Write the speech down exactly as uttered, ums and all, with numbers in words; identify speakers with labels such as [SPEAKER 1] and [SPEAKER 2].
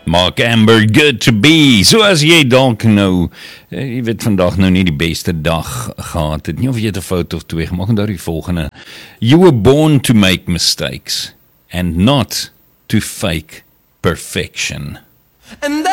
[SPEAKER 1] Mark Amber, good to be. So as jy dalk nou, jy weet vandag nou nie die beste dag gehad het, nie of jy het 'n fout of twee gemaak, en daar die volgende. You were born to make mistakes and not to fake perfection. And